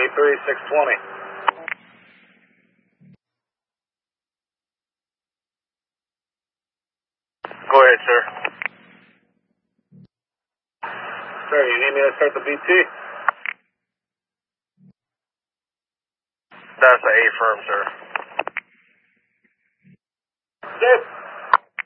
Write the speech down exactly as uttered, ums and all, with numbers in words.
three six twenty. Go ahead, sir. Sir, you need me to start the B T? That's an A firm, sir. Yes.